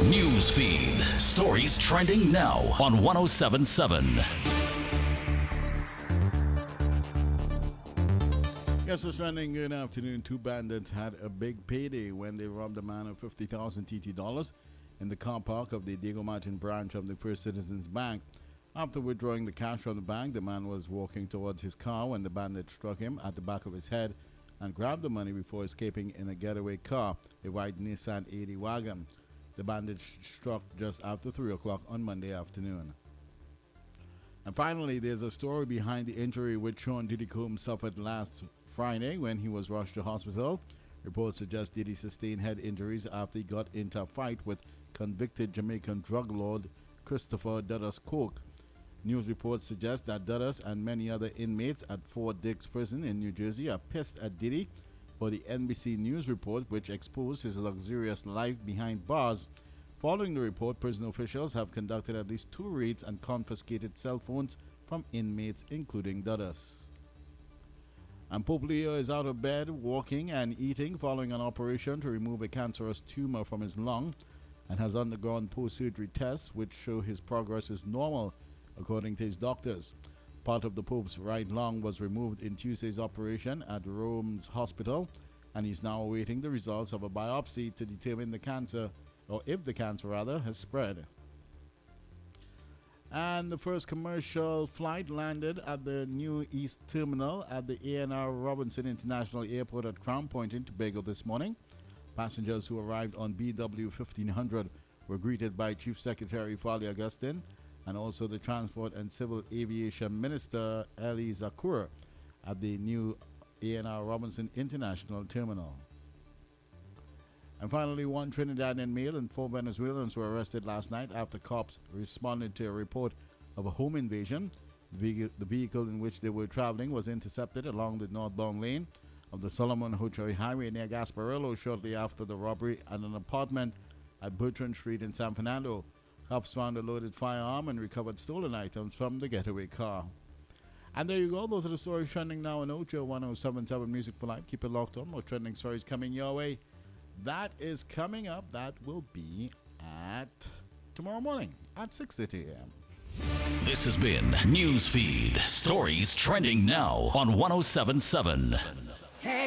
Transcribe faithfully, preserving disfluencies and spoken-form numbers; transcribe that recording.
News feed. Stories trending now on one oh seven point seven. Yes, it's trending. Good afternoon. Two bandits had a big payday when they robbed a man of fifty thousand T T dollars in the car park of the Diego Martin branch of the First Citizens Bank. After withdrawing the cash from the bank, the man was walking towards his car when the bandit struck him at the back of his head and grabbed the money before escaping in a getaway car, a white Nissan eighty wagon. The bandit struck just after three o'clock on Monday afternoon. And finally, there's a story behind the injury which Sean Diddy Combs suffered last Friday when he was rushed to hospital. Reports suggest Diddy sustained head injuries after he got into a fight with convicted Jamaican drug lord Christopher Dudus Coke. News reports suggest that Dudus and many other inmates at Fort Dix Prison in New Jersey are pissed at Diddy for the N B C News report, which exposed his luxurious life behind bars. Following the report, prison officials have conducted at least two raids and confiscated cell phones from inmates, including Dudus. And Pope Leo is out of bed, walking and eating following an operation to remove a cancerous tumor from his lung, and has undergone post-surgery tests which show his progress is normal, according to his doctors. Part of the Pope's right lung was removed in Tuesday's operation at Rome's hospital, and he's now awaiting the results of a biopsy to determine the cancer, or if the cancer rather, has spread. And the first commercial flight landed at the New East Terminal at the A N R Robinson International Airport at Crown Point in Tobago this morning. Passengers who arrived on B W fifteen hundred were greeted by Chief Secretary Fali Augustine and also the Transport and Civil Aviation Minister Ali Zakur at the new A N R Robinson International Terminal. And finally, one Trinidadian male and four Venezuelans were arrested last night after cops responded to a report of a home invasion. The vehicle in which they were traveling was intercepted along the northbound lane of the Solomon Hochoy Highway near Gasparillo shortly after the robbery at an apartment at Bertrand Street in San Fernando. Cops found a loaded firearm and recovered stolen items from the getaway car. And there you go. Those are the stories trending now on Ocho one oh seven point seven Music for Life. Keep it locked on. More trending stories coming your way. That is coming up. That will be at tomorrow morning at six thirty a.m. This has been Newsfeed. Stories trending now on one oh seven point seven.